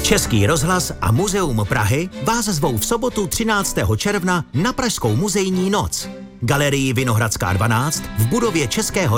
Český rozhlas a Muzeum Prahy vás zvou v sobotu 13. června na Pražskou muzejní noc. Galerii Vinohradská 12 v budově Českého